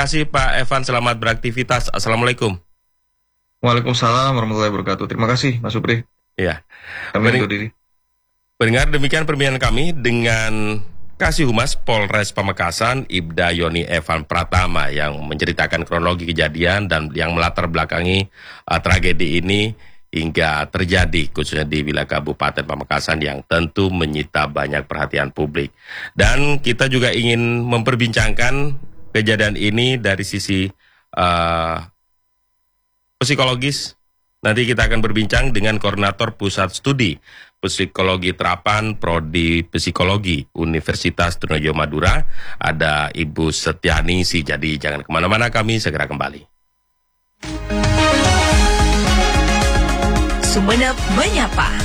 kasih Pak Evan, selamat beraktivitas. Assalamualaikum. Waalaikumsalam warahmatullahi wabarakatuh. Terima kasih Mas Supri. Ya. Kami undur diri. Pendengar, demikian perbincangan kami dengan Kasih Humas Polres Pamekasan, Ibda Yoni Evan Pratama, yang menceritakan kronologi kejadian dan yang melatar belakangi tragedi ini hingga terjadi khususnya di wilayah Kabupaten Pamekasan yang tentu menyita banyak perhatian publik. Dan kita juga ingin memperbincangkan kejadian ini dari sisi psikologis. Nanti kita akan berbincang dengan Koordinator Pusat Studi Psikologi Terapan Prodi Psikologi Universitas Trunojoyo Madura, ada Ibu Setianingsih. Jadi jangan kemana-mana, kami segera kembali. Sumeneb Menyapa.